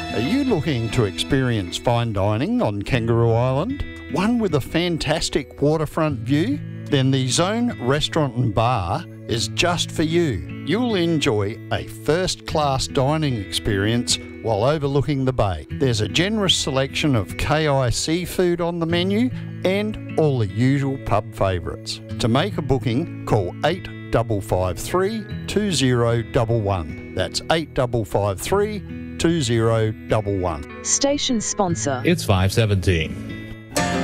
Are you looking to experience fine dining on Kangaroo Island? One with a fantastic waterfront view? Then the Zone Restaurant and Bar is just for you. You'll enjoy a first-class dining experience while overlooking the bay. There's a generous selection of KI seafood on the menu and all the usual pub favourites. To make a booking, call 8553 2011. That's 8553 2011. Station sponsor. It's 5:17.